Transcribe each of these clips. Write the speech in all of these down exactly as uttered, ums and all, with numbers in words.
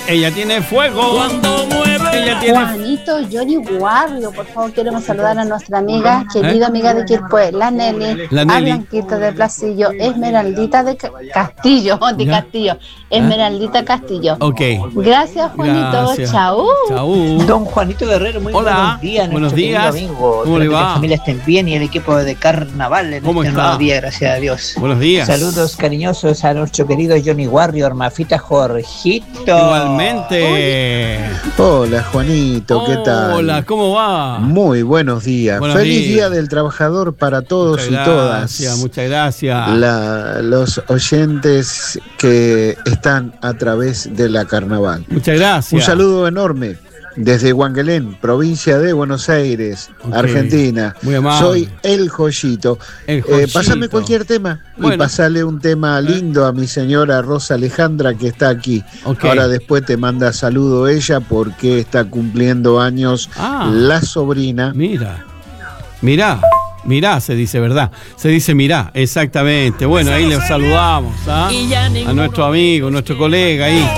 ella tiene fuego. Cuando mueve. Ella tiene... Juanito, Johnny Warrio, por favor, quiero saludar a nuestra amiga, querida ¿Eh? amiga de Quilpué, la Nelly, La a Nelly. Blanquita de Placillo, Esmeraldita de Ca- Castillo, de ¿Ya? Castillo, Esmeraldita Castillo. Ok. Gracias, Juanito, Gracias. chau. Chau. Don Juanito Guerrero, muy Hola, buenos días. buenos nuestro días. querido amigo. ¿Cómo le Espero que va? la familia estén bien y el equipo de carnaval en ¿Cómo este está? nuevo día, gracias a Dios. Buenos días. Saludos cariñosos a nuestro querido Johnny Warrior, Mafita Jorgito. Igualmente. Hola Juanito, ¿qué tal? Hola, ¿cómo va? Muy buenos días. Buenos Feliz días. Día del Trabajador para todos Muchas y todas. gracias, muchas gracias. La- los oyentes que están a través de la carnaval. Muchas gracias. Un saludo enorme desde Huanguelén, provincia de Buenos Aires, Ok. Argentina. Muy amable. Soy El Joyito. El Eh, Joyito. pásame cualquier tema y Bueno. pasale un tema lindo a mi señora Rosa Alejandra que está aquí. Ok. Ahora después te manda saludo ella porque está cumpliendo años Ah. la sobrina. Mira, mirá, mirá, se dice, ¿verdad? Se dice mirá, exactamente. Bueno, ahí le saludamos ¿ah? a nuestro amigo, nuestro colega ahí.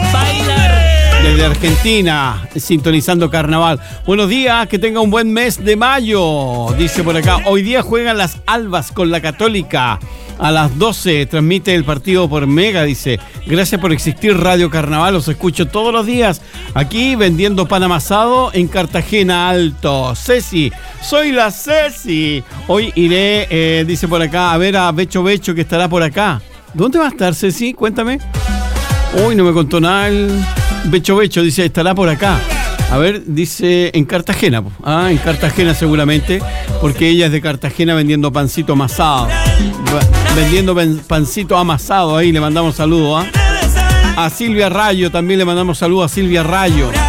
Desde Argentina, sintonizando carnaval. Buenos días, que tenga un buen mes de mayo, dice por acá. Hoy día juegan las Albas con la Católica. A las doce transmite el partido por Mega, dice. Gracias por existir Radio Carnaval, los escucho todos los días. Aquí vendiendo pan amasado en Cartagena Alto. Ceci, soy la Ceci. Hoy iré, eh, dice por acá, a ver a Becho Becho que estará por acá. ¿Dónde va a estar, Ceci? Cuéntame. Uy, no me contó nada el Becho Becho, dice, estará por acá. A ver, dice, en Cartagena. Ah, en Cartagena seguramente, porque ella es de Cartagena vendiendo pancito amasado. Vendiendo ben- pancito amasado, ahí le mandamos saludos. ¿ah? A Silvia Rayo, también le mandamos saludos a Silvia Rayo.